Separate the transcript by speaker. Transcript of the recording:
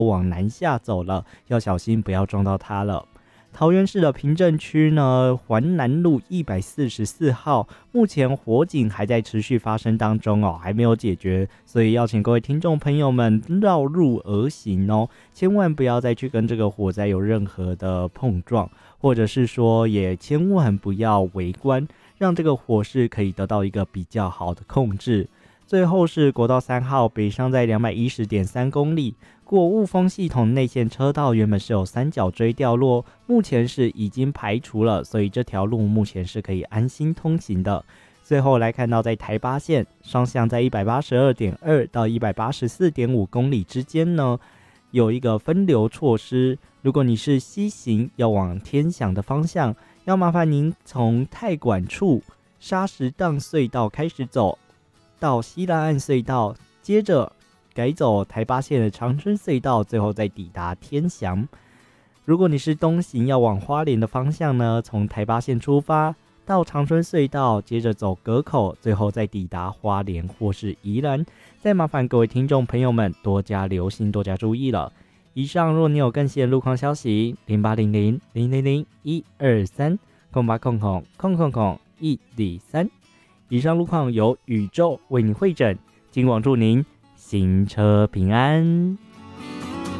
Speaker 1: 往南下走了，要小心不要撞到它了。桃园市的平镇区呢，环南路144号，目前火警还在持续发生当中哦，还没有解决，所以要请各位听众朋友们绕路而行哦，千万不要再去跟这个火灾有任何的碰撞，或者是说也千万不要围观，让这个火势可以得到一个比较好的控制。最后是国道3号北上在210.3公里，过雾峰系统内线车道原本是有三角锥掉落，目前是已经排除了，所以这条路目前是可以安心通行的。最后来看到在台八线双向在182.2到184.5公里之间呢，有一个分流措施，如果你是西行要往天祥的方向，要麻烦您从太管处砂石荡隧道开始走到西拉岸隧道，接着改走台八线的长春隧道，最后再抵达天祥。如果你是东行要往花莲的方向呢，从台八线出发到长春隧道，接着走隔口，最后再抵达花莲或是宜兰。再麻烦各位听众朋友们多加留心，多加注意了。以上若你有更新的路况消息，0800-000-123 0800-123。以上路况由宇宙为你会诊，今晚祝您行车平安。